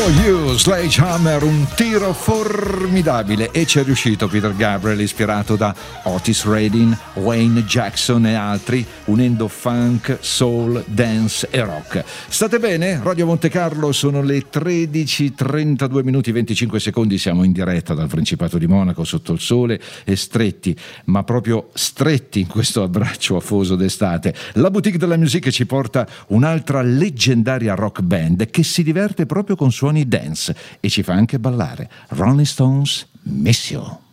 You, Sledgehammer, un tiro formidabile, e ci è riuscito Peter Gabriel, ispirato da Otis Redding, Wayne Jackson e altri, unendo funk, soul, dance e rock. State bene? Radio Monte Carlo, sono le 13:32 minuti 25 secondi, siamo in diretta dal Principato di Monaco sotto il sole e stretti, ma proprio stretti in questo abbraccio afoso d'estate. La Boutique della Musique ci porta un'altra leggendaria rock band che si diverte proprio con suoni dance e ci fa anche ballare. Rolling Stones, Miss You.